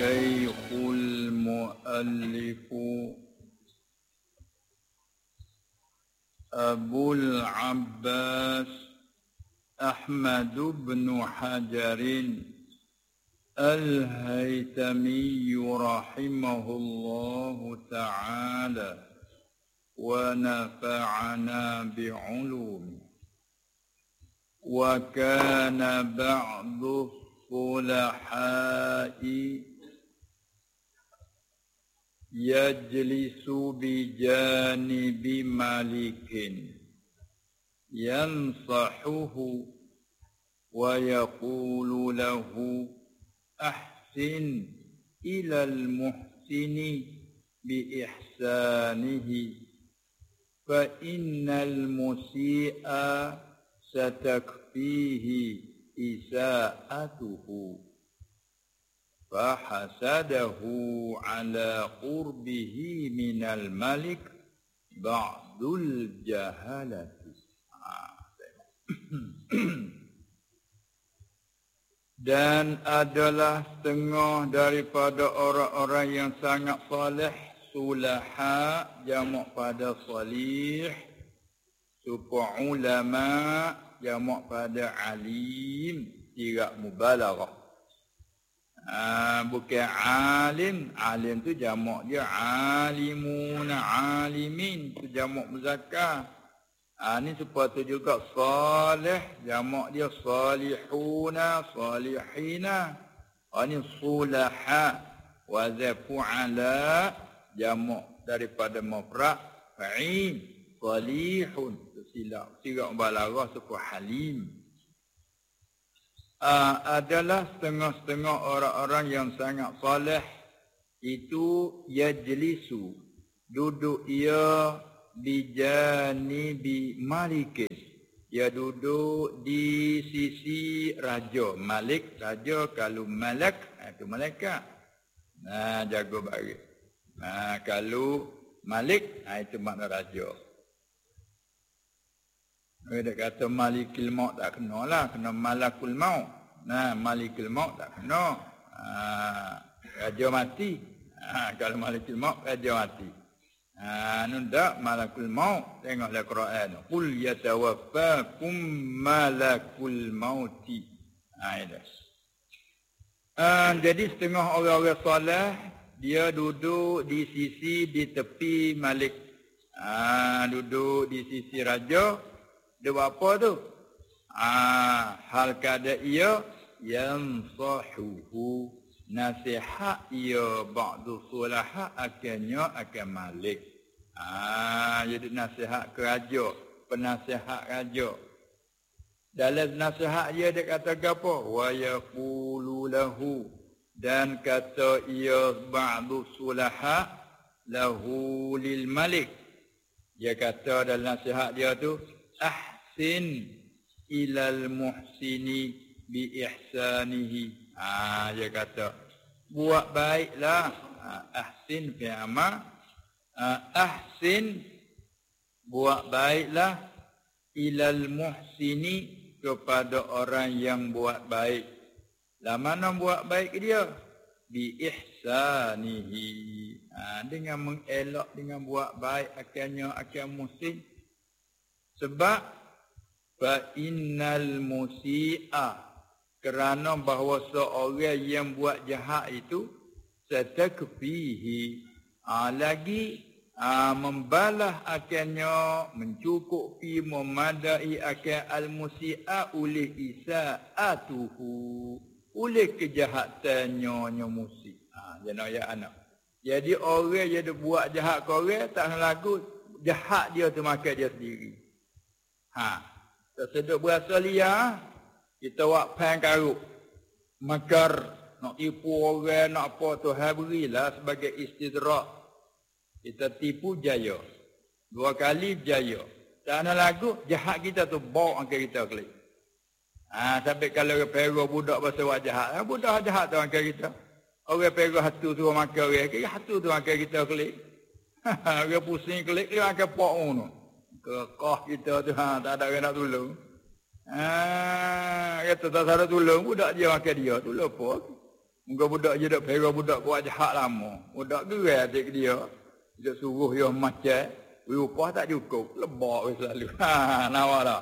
الشيخ المؤلف أبو العباس أحمد بن حجر الهيثمي رحمه الله تعالى ونفعنا بعلومه. وكان بعض الصلحاء يجلس بجانب مالك ينصحه ويقول له أحسن إلى المحسن بإحسانه فإن المسيء ستكفيه إساءته فحسده على قربه من الملك بعض الجهلة. Dan adalah setengah daripada orang-orang yang sangat salih, sulaha jamak pada salih, supa ulama jamak pada alim, tidak mubalaghah. Bukan alim, alim tu jamak dia alimun, alimin tu jamak muzakkar. Ni supaya tu juga salih, jamak dia salihuna, salihina. Ni sulaha, wazan fu'ala, jamak daripada mafra' fa'il, salihun, silap, sirat balaghah supaya halim. Adalah setengah-setengah orang-orang yang sangat salih itu yajlisu, duduk ia bijanibi malikin, ia duduk di sisi raja. Malik, raja. Kalau malak, itu malaikat. Jago baris. Kalau malik, itu makna raja. Dia kata malikil maut tak kena lah, kena malakul maut. Malikil maut tak kena. Raja mati. Kalau malikil maut, raja mati. Nundak malakul maut. Tengoklah Quran. Qul yatawaffakum malakul mauti. Jadi setengah orang-orang salih dia duduk di sisi, di tepi malik. Duduk di sisi raja. Dia buat apa tu? Hal kada ia yansahuhu, nasihat ia ba'du sulaha akannya akan malik. Jadi nasihat ke raja, penasihat raja. Dalam nasihat dia kata apa? Wa yaqulu lahu, dan kata ia ba'du sulaha lahu lil malik. Dia kata dalam nasihat dia tu, ahsin ilal muhsini bi ihsanihi. Dia kata buat baiklah. Ahsin fi amal. Ahsin, buat baiklah ilal muhsini, kepada orang yang buat baik. Lah mana buat baik dia? Bi ihsanihi. Dengan mengelak, dengan buat baik akannya akan muhsin. Sebab fa innal musi'a, kerana bahawa seorang yang buat jahat itu satakfihi, lagi membalah akannya, mencukupi, memadai akan al-musi'a oleh isa'atuhu, oleh kejahatannya musi. Jangan ayat anak. Jadi orang yang buat jahat ke orang, tak lagu jahat dia tu makan dia sendiri. Tersedut berasa liar, kita buat pan karuk, makar, nak tipu orang, nak apa tu, berilah sebagai istidrak. Kita tipu jaya, 2 kali jaya. Tak ada lagu, jahat kita tu bawa angkat kita klik. Sampai kalau orang pergi budak bahasa buat jahat, budak jahat tu angkat kita. Orang pergi hatu tu makan orang, hatu tu angkat kita klik. Orang pusing klik, dia angkat pok tu. Kekah kita tu, tak ada orang nak tolong. Kata tak ada tolong, budak dia makan dia, tu lupa. Muka budak je dak pera budak kuat jahat lama. Budak gerai adik dia. Dia suruh dia macam, upah tak cukup, lebak weh selalu. Nampak tak?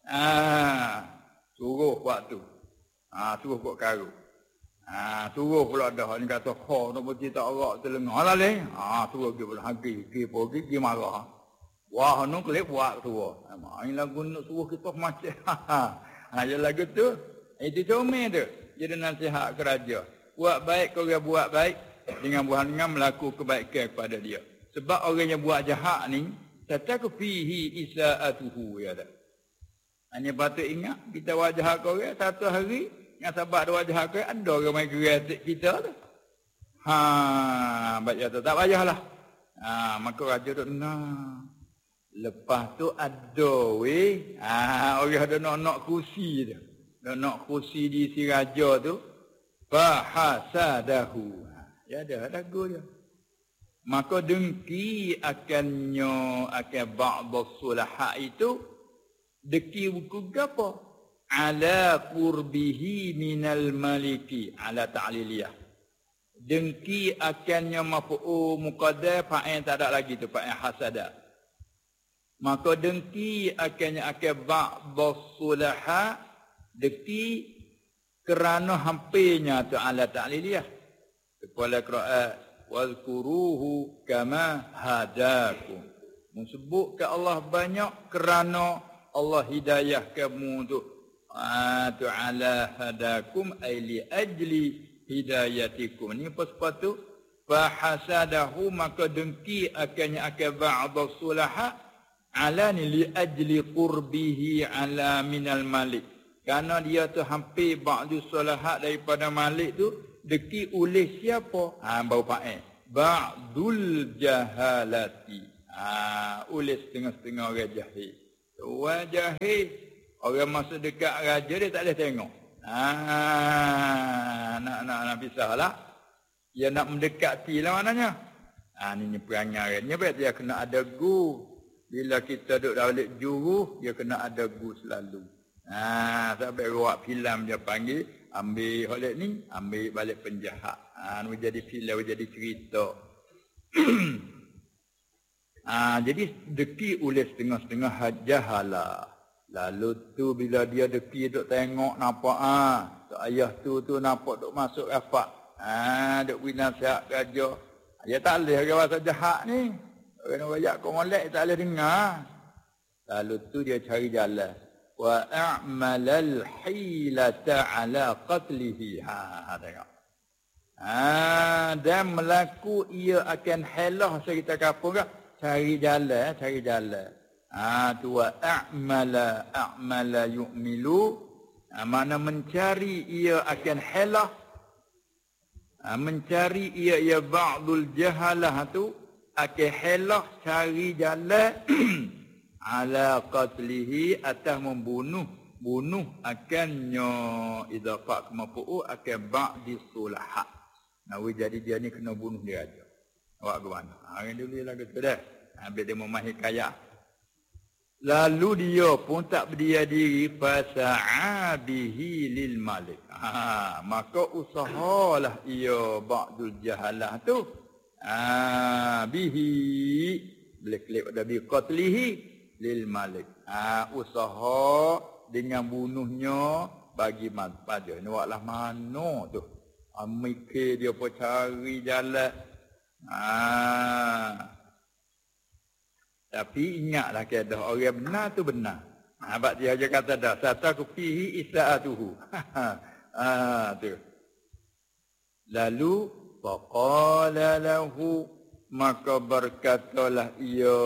Suruh buat tu. Suruh buat karut. Suruh pula dah ni kata kau nak berhenti tak arak telengah lah leh. Suruh dia pula pergi marah. Wah nu kelip buat tu. Main lagu nak suruh kita macam. Ya lagu tu. Itu comel tu. Jadi nasihat keraja. Buat baik kau dia buat baik dengan melakukan kebaikan kepada dia. Sebab orang yang buat jahat ni tataku fihi isaatuhu ya dah. Hanya patut ingat kita wajah kau dia satu hari yang sebab ada wajah kau ada orang mai gerak kita tu. Baca tu tak payahlah. Maka raja tu lepas tu ada weh orang ada nak kursi tu. Nak kursi di si raja tu fahasadahu. Ya dah lagu dia. Maka dengki akan ba'd sulaha itu dengki buku gapo? Ala qurbihi minal maliki ala ta'liliyah. Dengki akannya maf'ul muqaddar fa'il tak ada lagi tu fa'il hasada. Maka dengki akan ba'd sulaha dengki kerana hampirnya tu ala ta'liliyah. Kepala qiraat wazkuruhu kama hadakum. Menyebut ke Allah banyak kerana Allah hidayah kamu tu. Ala hadakum ay li ajli hidayatikum. Ni apa sebab tu? Fahasadahu maka dengki akan ba'd sulaha ala ni li ajli qurbihi ala minal malik. Karena dia tu hampir ba'du sulaha daripada malik tu deki oleh siapa? Bau fa'il. Ba'dul jahalati. Oleh setengah-setengah orang jahil. Orang jahil, orang masa dekat raja dia tak boleh tengok. Nak pisahlah. Dia nak mendekati lah maknanya. Ini perangai dia. Dia dia kena ada gu. Bila kita duduk balik juru, dia kena ada gu selalu. Sampai ruak filem dia panggil. Ambil holek ni, ambil balik penjahat. Jadi filem, jadi cerita. Jadi deki oleh setengah-setengah jahala. Lalu tu bila dia deki duk tengok nampak ayah tu nampak duk masuk rapat. Duk beri nasihat raja. Dia tak boleh orang bahasa jahat ni. Orang rakyat kau molek tak boleh dengar. Lalu tu dia cari jalan. Wa a'malal hilata ala qatlihi. Tengok. Dan melaku ia akan helah cerita kapur ke? Cari jalan. Tu wa a'mala yu'milu. Mana mencari ia akan helah. Mencari ia ba'dul jahalah tu akan helah cari jalan ala qatlihi atas bunuh akannya idafah kemafu'u akan ba'di sulaha. Jadi dia ni kena bunuh dia aja. Awak ke mana? Hari dulu lagu tu dah. Habis dia memahir kaya. Lalu dia pun tak berdiam diri fasa'a bihi lil malik. Maka usahalah ia ba'dul jahalah tu. Bihi boleh klik pada bi qatlihi lil malik. Usaha dengan bunuhnya bagi manfaat dia. Ni waklah mana tu? Mikir dia pun cari jalan. Tapi ingatlah keadaan orang benar tu benar. Sebab dia aja kata dah sataku fihi isaatuhu. Tu. Lalu faqala lahu maka berkatalah ia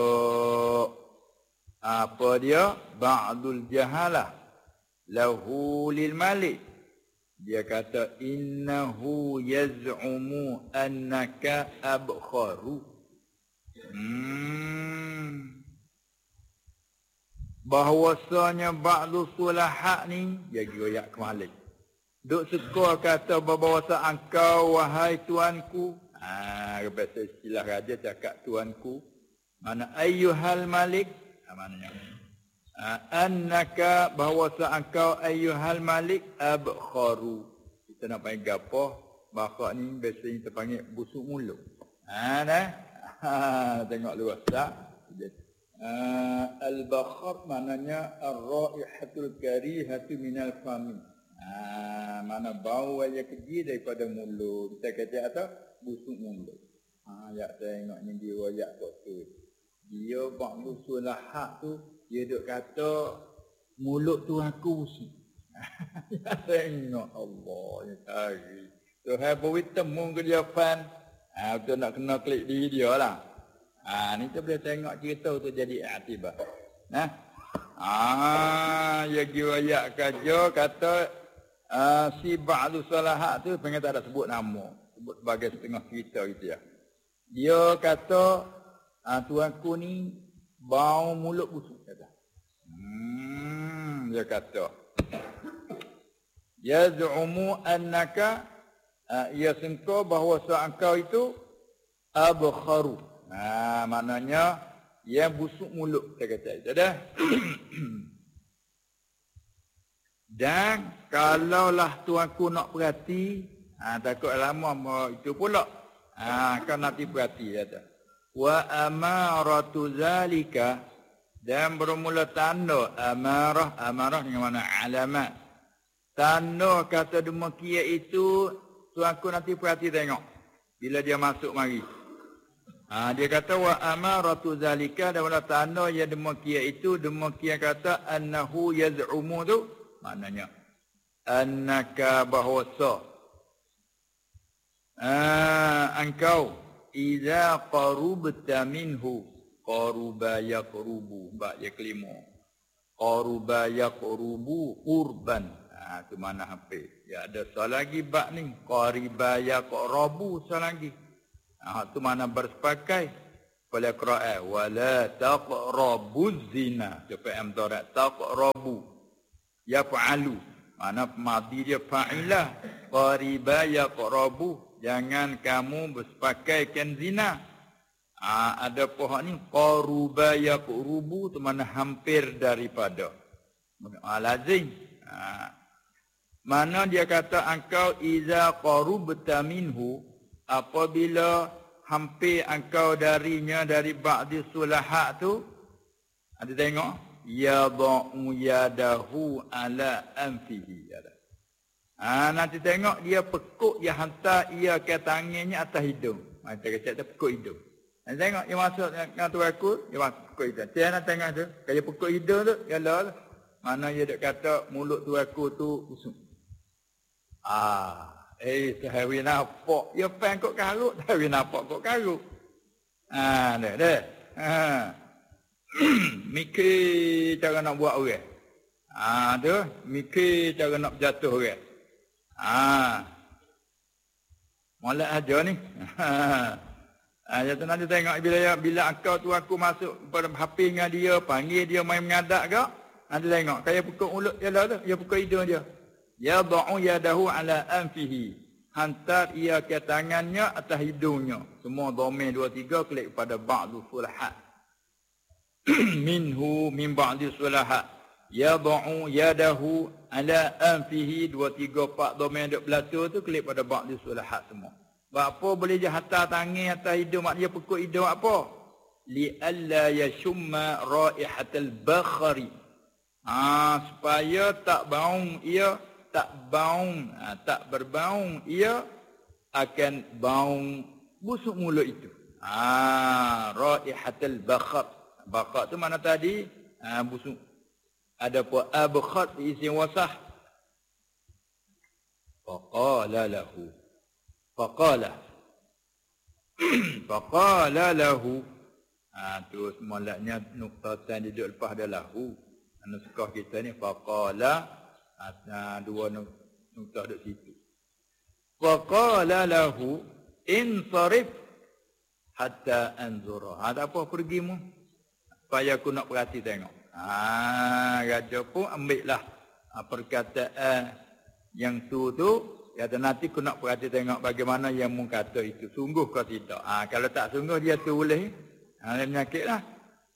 apa dia ba'dul jahalah lahu lil malik. Dia kata innahu yaz'umu annaka abkharu. Bahwasanya ba'du sulaha ni dia goyak ke Malik. Duk suka kata bahawasa engkau wahai tuanku. Bahasa istilah raja cakap tuanku. Mana ayyuhal Malik? Maknanya annaka bahwasa engkau ayyuhal Malik abkharu. Kita nak panggil apa? Bakhak ni biasanya kita panggil busuk mulut. Dah. Tengok luas tak? Al-bakhar maknanya ar-raihatul karihatu minal fami. Mana bau yang keji daripada mulut. Kita kata atau busuk mulut. Ya saya tengok ni dia wayak kotor. Dia bak busuk lahak tu, dia duk kata mulut tu aku busuk. Ya tengok Allah ya hari. Tuhan beri temu ke dia fan. Betul nak kena klik diri dia lah. Ni kita boleh tengok cerita tu jadi aktibah. Nah. Ya riwayat kerja kata si ba'du salahat tu pengen tak ada sebut nama. Sebut sebagai setengah cerita gitu ya. Dia kata tuanku ni bau mulut busuk kata. Dia kata yaz'umu annaka ia sangka bahawa engkau itu abkharu. Maknanya yang busuk mulut kita kata itu dah. Dan kalaulah tuanku nak perhati, takut lama itu pula. Kau nanti perhati kata. Wa amaratu zalika, dan bermula tanda amarah dengan mana alamat. Tanda kata demikian itu tuanku nanti perhati tengok bila dia masuk mari. Dia kata wa amaratu zalika, dan wala tanda ya demikian itu demikian kata annahu yaz'umu tu maknanya annaka bahwasa engkau idza qarubta minhu qaruba yaqrubu ba ya kelima qaruba yaqrubu qurban. Tu mana hampir. Ya ada soal lagi bak ni. Qariba yaqrabu soal lagi. Tu mana bersepakai. Pada Quran. Wala taqrabuz zina. Jepa'am tarak. Taqrabu. Yaf'alu. Mana madi dia fa'ilah. Qariba yaqrabu. Jangan kamu bersepakaikan zina. Ada pohon ni. Qaruba yaqrubu. Tu mana hampir daripada. Lazim. Mana dia kata engkau iza qarubta minhu, apabila hampir engkau darinya dari ba'di sulahat tu. Ada tengok ya ba'u yadahu ala anfihi. Nanti tengok dia pekuk, dia hantar ia ke tangannya atas hidung. Kita kata dia pekuk hidung. Nanti tengok dia masuk dengan tu aku, dia masuk pekuk hidung. Dia nak tengok tu, kalau pekuk hidung tu ya lah. Mana dia kata mulut tu aku tu busuk. Sehari nampak. Ya pen kok karut. Sehari nampak kok karut. Dah. Mikir cara nak buat orang. Tu. Mikir cara nak jatuh orang. Molek aja ni. Jadi nanti tengok bila engkau tu aku masuk pada HP dengan dia. Panggil dia main mengadak ke. Nanti tengok. Kaya pukul mulut dia lah tu. Dia pukul hidung dia. Ya da'u yadahu ala anfihi. Hantar ia ke tangannya atas hidungnya. Semua domain 2-3 klik pada ba'du sulahat. Minhu min ba'di sulahat. Ya da'u yadahu ala anfihi. 2-3-4 domain duk belatu tu klik pada ba'di sulahat semua. Apa boleh je hantar tangan atas hidung. Mak dia pukul hidung apa? Li'alla yashumma raihatal bakhari. Supaya tak baung ia, tak berbaung ia akan baung busuk mulut itu. Raihatul bakhar. Bakhar tu mana tadi? Busuk. Ada apa? Abkhar isim wasah. Faqala lahu. Faqala lahu. Tu semalaknya nuktatan duduk lepas dia lahu. Nuskah kita ni faqala. Dua nuktah duduk situ. Faqala lahu insarif hatta anzura. Tak apa pergimu. Supaya aku nak perhati tengok. Raja pun ambillah perkataan yang tu. Kata nanti aku nak perhati tengok bagaimana yang mu kata itu. Sungguh kau tidak. Kalau tak sungguh dia tu boleh. Penyakit lah.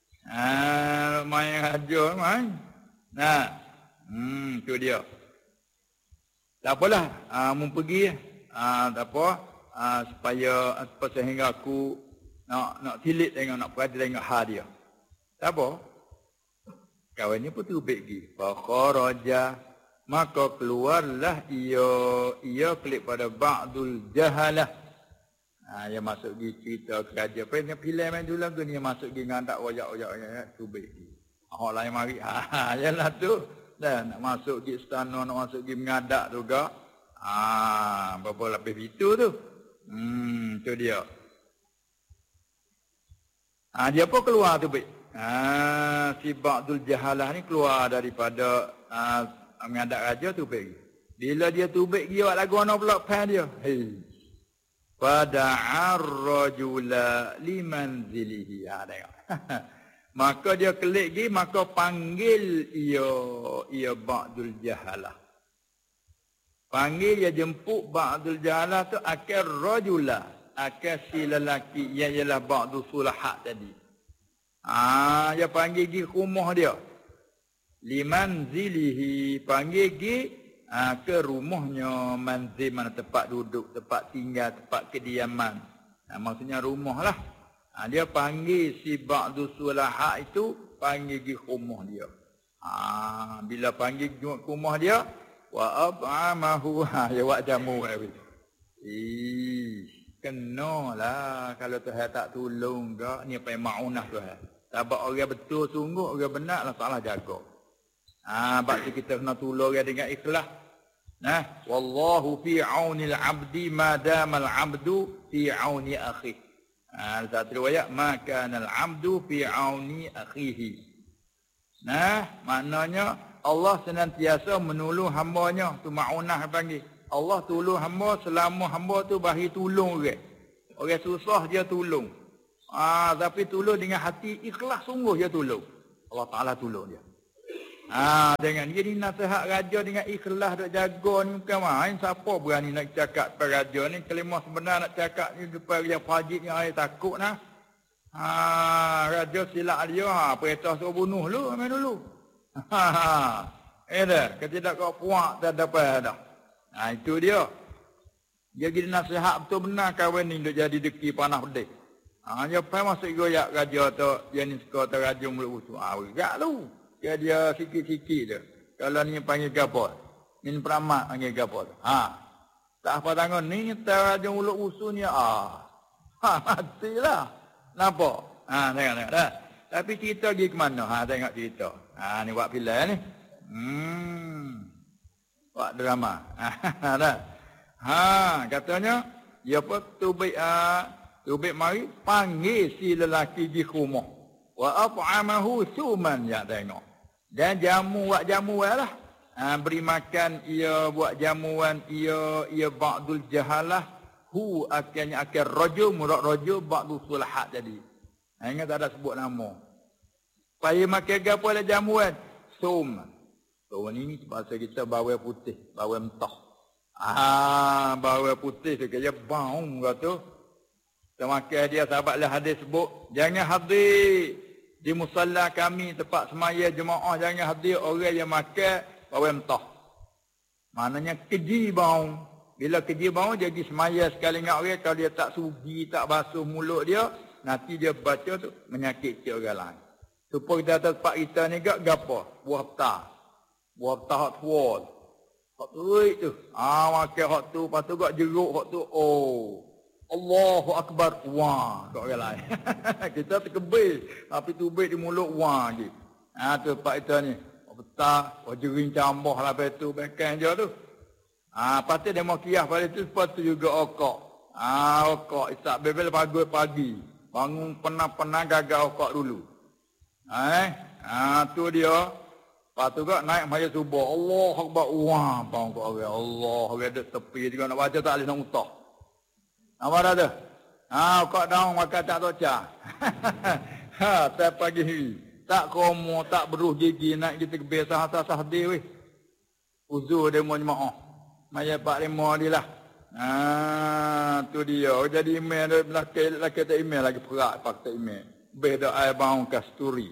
Main raja main. Tu dia. Tak apalah. Mu pergi. supaya sehingga aku nak tilik tengok, nak perhati tengok hal dia. Tak apa. Kawan ni pun tubik lagi. Fakharaja, maka keluarlah ia klik pada ba'dul jahalah. Yang masuk pergi cerita kerja. Apa filem main dulu lagu ni yang masuk pergi ngadak wayak-wayak tubik lagi. Orang lain mari. Yalah tu. Dan nak masuk pergi istana, nak masuk pergi mengadak juga. Berapa lapis itu tu. Tu dia. Dia pun keluar tubik. Si Ba'dul Jahalah ni keluar daripada mengadak raja tubik. Bila dia tubik dia buat lagu ana pula pan dia. Fada'ar rajula limanzilihi. Tengok. Maka dia kelik lagi, maka panggil ia Ba'dul Jahalah. Panggil dia jemput Ba'dul Jahalah tu akal rajula, akal si lelaki yang ialah Ba'dul Sulaha tadi. Dia panggil pergi rumah dia. Limanzilihi, panggil pergi ke rumahnya. Manzil mana tempat duduk, tempat tinggal, tempat kediaman. Maksudnya rumah lah. Dia panggil si Ba'dul Sulaha itu, panggil pergi rumah dia. Bila panggil ke rumah dia, wa ab'amahu, ya buat jamu. Kenalah kalau Tuhan tak tolong ke, ni apa yang ma'unah Tuhan. Sebab orang betul sungguh, orang benar lah salah jaga. Sebab tu kita kena tolong orang dengan ikhlas. Wallahu fi aunil abdi madamal abdu fi auni akhi. Satu riwayat, maka al abdu fi auni akhihi. Maknanya Allah senantiasa menolong hamba-Nya. Tu ma'unah panggil. Allah tolong hamba selama hamba tu bagi tolong orang. Orang susah dia tolong. Tapi tolong dengan hati ikhlas sungguh dia tolong. Allah Ta'ala tolong dia. Dengan dia ni nasihat raja dengan ikhlas duk jaga ni bukan main. Siapa berani nak cakap pada raja ni. Kalimah sebenar nak cakap ni depan yang fajib yang saya takut nah. Raja silap dia. Perintah suruh bunuh lu. Main dulu. Dah. Ketidak kau puak tak dapat dah. Itu dia. Dia jadi nasihat betul benar kawan ni duk jadi deki panah pedih. Dia pergi masuk goyak raja tu. Dia ni suka tu raja mulut usul. Berat lu. Dia sikit-sikit dia. Kalau ni panggil gapol. Ni peramat panggil gapol. Tak apa tangan ni tu raja mulut usul ni. Matilah. Nampak? Tengok dah. Tapi cerita pergi ke mana? Tengok cerita. Ni buat filem ni. Buat drama. Dah. Katanya dia pun tubik mari panggil si lelaki di rumah. Wa at'amahu suman, ya tengok. Dan buat jamuan lah. Beri makan ia, buat jamuan ia Ba'dul Jahalah. Akhirnya rajul, murad rajul Ba'dul Sulaha jadi. Ingat tak ada sebut nama. Supaya makan apa ada jamuan? Suman. Suman ini bahasa kita bawang putih, bawang mentah. Bawang putih tu kaya baum kata. Semakin dia sahabatlah hadis sebut, jangan hadir di musalla kami tempat semaya jemaah, jangan hadir orang yang makan bawang mentah. Maknanya keji baum. Bila keji baum dia pergi semaya sekali dengan orang, kalau dia tak sugi, tak basuh mulut dia, nanti dia baca tu menyakiti orang lain. Supaya kita atas tempat kita ni gapo? Buah peta. Buah peta hot tua. Hot tuik tu. Makan hot tu, lepas tu jeruk hot tu. Allahu Akbar. Wah, kat orang lain. Kita terkebir. Tapi tubik di mulut, wah je. Tu tempat kita ni. Peta, jering cambah lah lepas tu. Bekan je tu. Lepas tu dia mau kiyah pada tu. Lepas tu juga okok. Okok. Isak bebel pagi. Bangun penang-penang gagal okok dulu. Tu dia. Lepas tu naik maya subuh. Allah Akbar. Wah, bang kat orang. Allah. Orang duduk tepi juga nak baca tak boleh nak utah. Apa dah tu? Kau daun makan tak tocah. Tak pagi. Tak komo, tak beruh gigi. Nak kita kebiasaan asas dia weh. Uzur dia mau jemaah. Maya 4-5 dia lah. Tu dia. Jadi email dia. Laki tak email lagi perak. Pakai email. Beda air bau kasturi.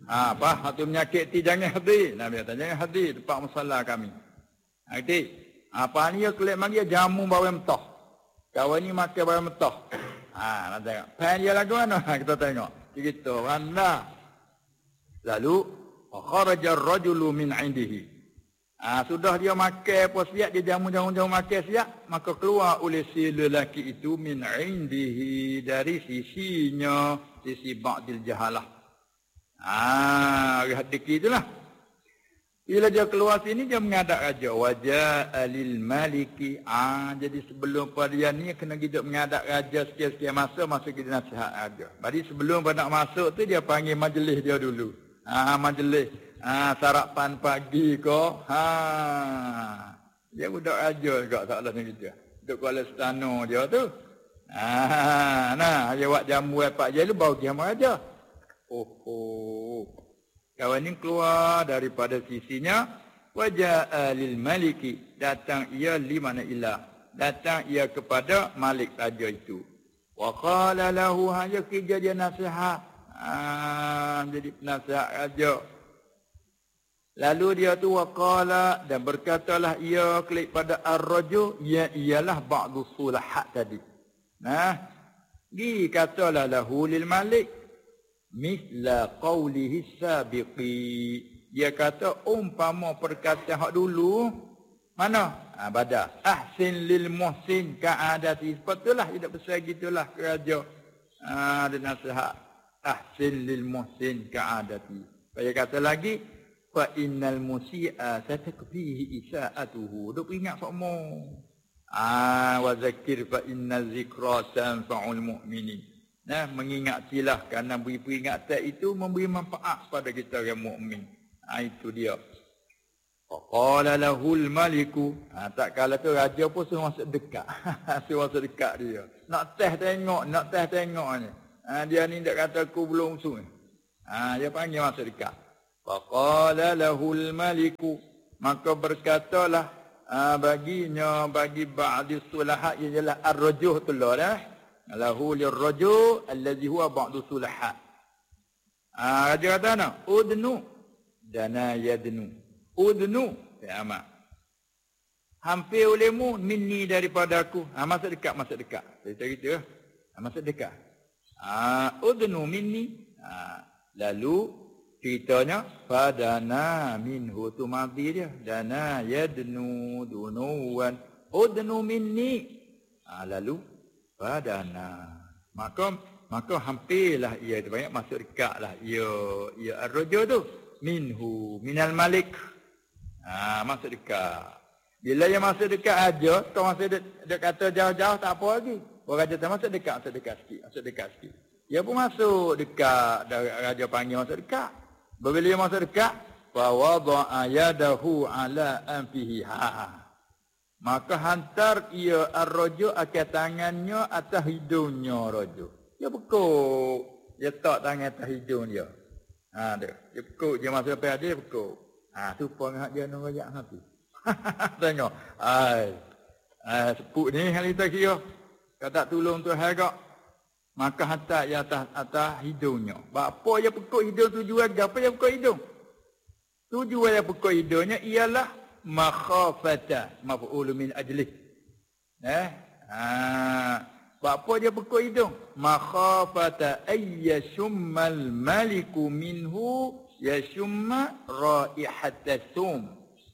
Apa? Hati menyakiti jangan hadir. Nabi kata jangan hadir tempat musalla kami. Hadir. Apa ni dia kelip mari jamu bawang mentah. Kawan ni makan bawang mentah. Nak tengok. Pan dia lagu mana? Kita tengok. Kita mana? Lalu kharaja ar-rajulu min 'indihi. Sudah dia makan apa siap, dia jamu makan siap, maka keluar oleh si lelaki itu min 'indihi, dari sisinya, sisi ba'dil jahalah. Hadiki itulah. Bila dia keluar sini, dia menghadap raja. Waja'a lil maliki. Jadi sebelum pada dia ni, kena hidup menghadap raja sekian-sekian masa kita nasihat raja. Jadi sebelum pada nak masuk tu, dia panggil majlis dia dulu. Majlis. Sarapan pagi ko. Dia budak raja juga, tak salah ni kita. Duduk Kuala Stano dia tu. Dia buat jamu apa je lu, bawa pergi sama raja. Kawan ni keluar daripada sisinya. Waja'a lil maliki. Datang ia li mana ilah. Datang ia kepada malik raja itu. Wa qala lahu, hanya kerja dia nasihat. Jadi penasihat raja. Lalu dia tu waqala, dan berkatalah ia kepada ar-rajul, ialah ba'du sulahat tadi. Katalah lahu lil malik misla qawlihi sabiqi. Dia kata umpama perkataan hak dulu mana? Badah. Ahsin lil muhsin ka'adati. Sepatutlah hidup besar gitulah ke raja. Ada nasihat. Ahsin lil muhsin ka'adati. Dia kata lagi, fa innal musi'a satakfihi isa'atuhu. Duk ingat semua. Wa zakir fa innal zikra tanfa'ul mu'minin. Mengingatilah, kerana beri peringatan itu memberi manfaat pada kita orang mukmin. Itu dia. Qala lahul maliku. Tak kala tu raja pun suruh masuk dekat. Suruh masuk dekat dia. Nak teh tengok ni. Dia ni tak kata aku belum usul. Dia panggil masuk dekat. Faqala lahul maliku. Maka berkatalah baginya, bagi ba'di sulahat, ialah ar-rajuh tu lah. Lahu lirrajul allazi huwa ba'du sulahat. Raja kata ana, udnu dana yadnu. Udnu ya amat. Hampir olehmu minni daripada aku. Masuk dekat. Cerita masuk dekat. Udnu minni. Lalu ceritanya fadana minhu, tu madi dia. Dana yadnu dunuwan. Udnu minni. Lalu fadana. Maka hampirlah ia tu, banyak masuk dekatlah ia ar-rajul tu minhu minal malik. Masuk dekat. Bila dia masuk dekat aja, kau masih dia kata jauh-jauh tak apa lagi. Orang raja tak masuk dekat sikit. Dia pun masuk dekat, raja panggil masuk dekat. Bila dia masuk dekat, fa wada'a yadahu ala anfihi. Maka hantar ia ar-rajul akan tangannya atas hidungnya rajul. Dia bekuk. Dia tak tangan atas hidung dia. Dia bekuk. Dia masuk depan dia bekuk. Supaya dengan dia nak rajak hati. Tengok. Sepuk ni hal kita kira. Kalau tak tolong tu harga. Maka hantar ia atas hidungnya. Apa dia bekuk hidung tujuan? Apa dia bekuk hidung? Tujuan dia bekuk hidungnya ialah makhafata maf'ul min ajlih. Apa dia bekuk hidung? Makhafata ayyashummal maliku minhu yashumma raihatasum.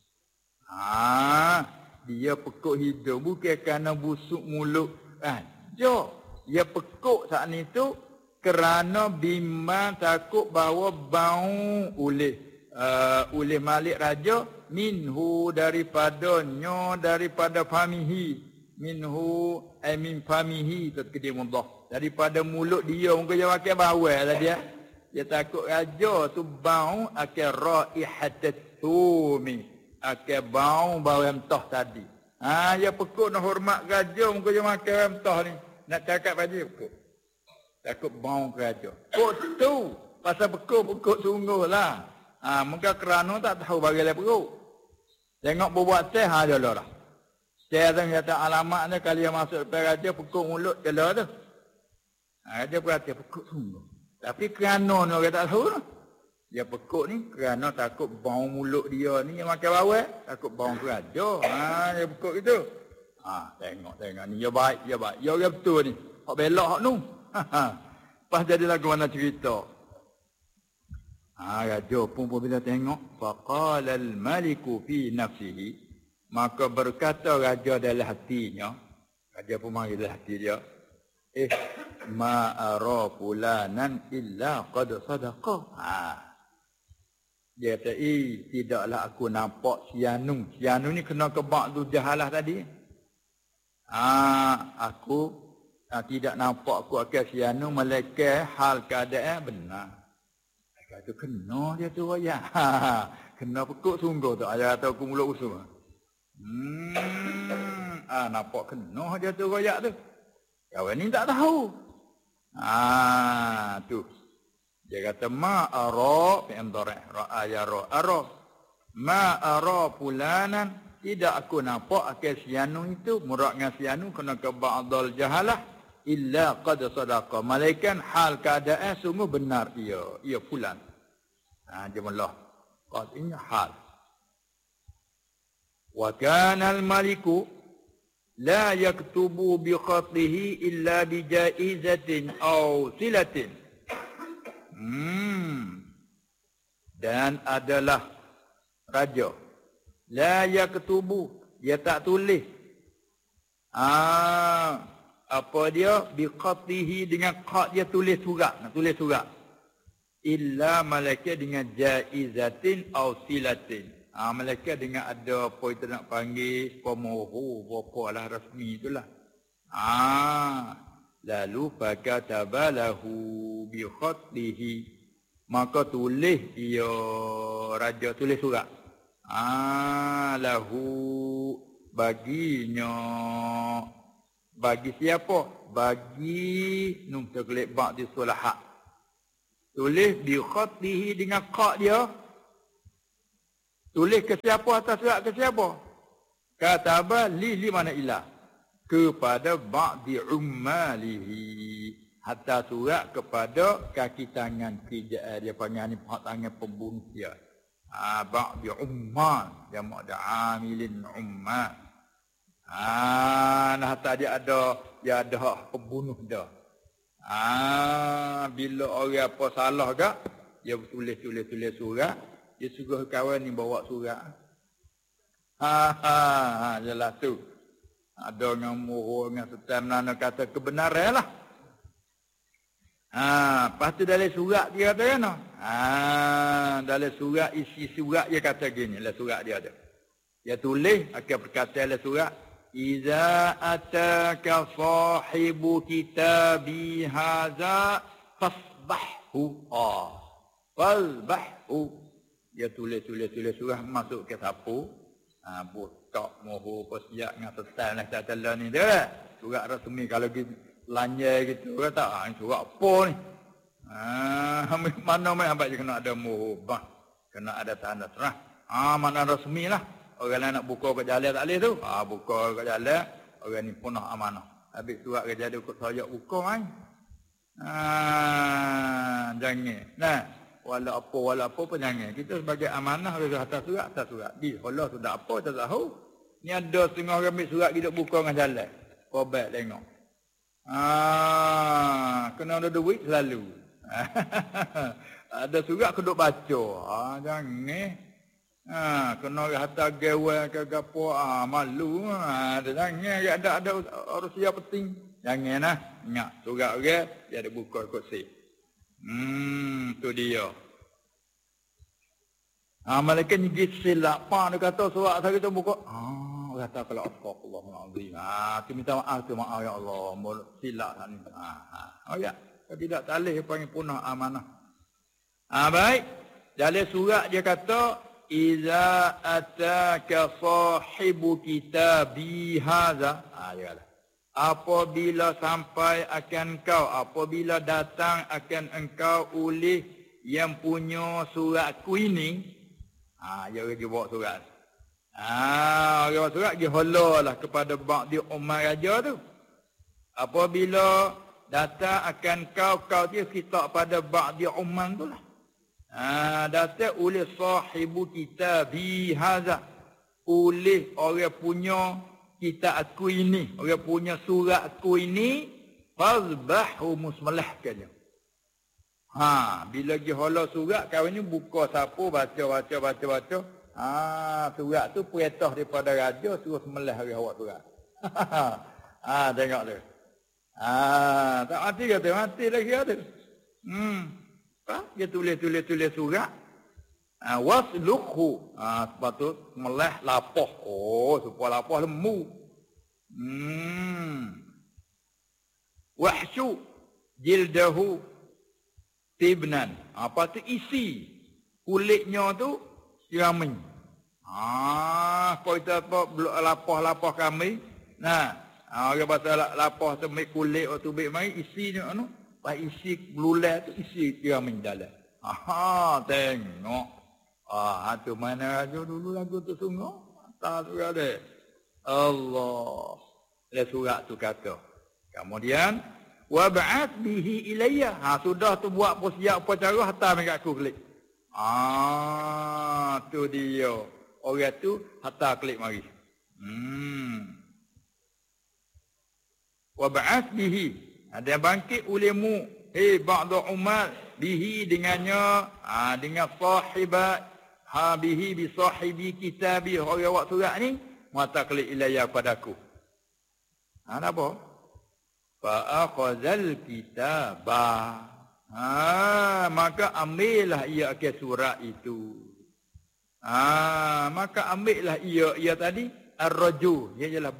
Dia pekuk hidung bukan kerana busuk mulut. Dia pekuk saat ni tu kerana bimbang takut bahawa bau oleh malik raja minhu daripadanya, daripada famihi. Minhu ay min famihi, tatkedim Allah, daripada mulut dia. Mungkin dia pakai bawel lah dia. Dia takut raja tu bau akan raihatasumi, akan bau mentah tadi. Dia pekuk nak hormat raja, mungkin dia makan mentah ni. Nak cakap pada dia pekuk. Takut bau raja. Kok tu pasal pekuk sungguh lah. Mungkin kerana tak tahu bagi dia perut. Tengok berbuat teh dia lah. Teh tu kata alamat dia, kali dia masuk depan raja pekuk mulut dia lah tu. Dia berkata pekuk sungguh. Tapi kerana dia tak tahu lah. Dia pekuk ni kerana takut bau mulut dia ni yang makan bawang, takut bau keraja. Dia pekuk gitu. Tengok ni dia baik. Dia orang betul ni. Hak belok hak nu. Pas jadi lagu mana cerita. Raja pun bila tengok, faqala al-maliku fi nafsihi, maka berkata raja dalam hatinya. Raja pun mari dalam hati dia. Ma ara fulanan illa qad sadaqa. Dia kata, tidaklah aku nampak Sianu. Sianu ni kena kebak tu jahalah tadi. Aku tidak nampak aku akan Sianu melainkan hal keadaan benar. Kata kena dia tu raya. Kena pekuk sungguh tu. Ayah kata aku mulut usul. Nampak kena dia tu raya tu. Kawan ni tak tahu. Tu. Dia kata ma'ara fi'il mudhari' ra'a yara ara. Ma'ara fulanan, tidak aku nampak akan Sianu itu, murad dengan Sianu kena ke ba'dal jahalah illa qad sadaqa. Malaikan hal keadaan sungguh benar ia fulan. Jemalah. Qadnya hal. Wa kana al-maliku la yaktubu bi khatihi illa bi jaizatin aw silatin. Dan adalah raja la yaktubu, dia tak tulis. Apa dia? Bi khatihi, dengan khat dia tulis surat, nak tulis surat. Illa malaikat dengan jaizatin aw silatin. Malaikat dengan ada apa kita nak panggil pemohon, apalah rasmi itulah. Lalu fakatabalahu bi khatihi, maka tulis dia raja tulis surat. Lahu baginya, bagi siapa? Bagi nun terkelip bak di sulahat. Tulis bi khatihi dengan khat dia. Tulis ke siapa atas surat ke siapa? Kataba li mana ilah, kepada ba'di ummalihi, hatta surat kepada kaki tangan kerja dia panggil ni tangan pembunuh dia. Ba'di ummal, dia ada amilin ummal. Hatta dia ada hak pembunuh dia. Bila orang apa salah gak, dia tulis surat, dia suruh kawan ni bawa surat. Jelas tu. Ada yang mohon dengan setan mana kata kebenaran lah. Lepas tu dalam surat dia kata kan? Dalam surat, isi surat dia kata gini, dalam surat dia ada. Dia tulis, akan berkata dalam surat, Iza ataka sahibu kitabi haza fasbahhu. Fasbahhu. Dia tulis surat masuk ke sapu. Botak moho posiak dengan setan lah kata lah ni dia. Surat rasmi kalau gitu lanjai gitu kata surat apa ni? Mana main abang je kena ada moho bah. Kena ada tanda serah. Mana rasmi lah. Orang lain nak buka kat jalan tak boleh tu. Buka kat jalan, orang ni punah amanah. Habis surat ke jadi ikut sayap buka kan. Jangan. Nah, wala apa pun jangan. Kita sebagai amanah kita atas surat. Allah sudah apa tak tahu. Ni ada setengah orang ambil surat kita buka dengan jalan. Kobat tengok. Kena ada duit selalu. Ada surat keduk baca. Jangan. Kena hantar gawe ke gapo, malu. Jangan ada urusan penting. Janganlah. Ingat surat orang dia ada buka kot sip. Tu dia. Malaikat ni silap dia kata surat saya tu buka. Kata kalau astagfirullahalazim. Tu minta maaf ya Allah. Silap ni. Ya. Tidak talih panggil punah amanah. Baik. Dalam surat dia kata Iza ataka sahibu kitabi hadza. Dia kata apabila sampai akan kau, apabila datang akan engkau oleh yang punya suratku ini. Dia bawa surat. Dia bawa surat, dia halalah kepada ba'di ummah raja tu. Apabila datang akan kau dia kita pada ba'di ummah tu lah. Datang oleh sahibu kitabi hadza. Oleh orang punya kitab aku ini, orang punya surat aku ini, fazbahu musmalahkannya. Bila pergi hala surat, kawan ni buka sapu, baca. Surat tu perintah daripada raja, suruh sembelih hari awak surat. Tengok tu. Tak mati kata, mati lagi kata. Dia tulis surat. Waslukhu. Sebab tu meleh lapah. Supaya lapah lemu. Wahsyu jildahu tibnan. Apa tu isi kulitnya tu siramin. Kau kita apa lapah kami. Orang pasal lapah tu mai kulit waktu baik mai isi ni anu. Pas isi belulai tu isi siramin dalam. Tengok. Tu mana raja dulu lagu tu sungguh. Tak surat dia. Allah. Dia surat tu kata. Kemudian wab'ath bihi ilayya. Sudah tu buat persiap upacara hantar dekat aku klik. Tu dia. Orang tu hantar klik mari. Wab'ath bihi. Ada bangkit ulemu. Ba'da umat bihi dengannya. Dengan sahibat. Bihi bi sahibi kitabi. Orang awak surat ni. Mata klik ilayya padaku. Apa? Fa'akhazal kitabah. Maka ambillah ia ke surat itu. Maka ambillah ia tadi ar-raju. Ia ialah